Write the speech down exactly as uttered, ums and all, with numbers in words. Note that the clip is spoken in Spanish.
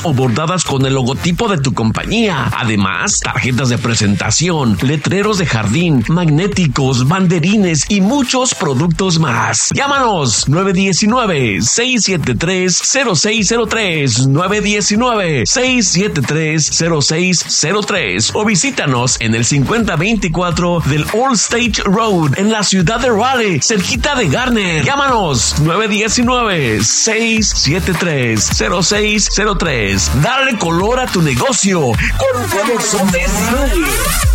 o bordadas con el logotipo de tu compañía. Además, tarjetas de presentación, letreros de jardín, magnéticos, banderines y muchos productos más. Llámanos nueve uno nueve, seis siete tres, cero seis cero tres, nueve uno nueve, seis siete tres, cero seis cero tres o visítanos en el cincuenta veinticuatro del All State Road en la ciudad de Raleigh, cerquita de Garner. Llámanos nueve uno nueve, seis siete tres, cero seis cero tres. Dale color a tu negocio con Color Sonderio.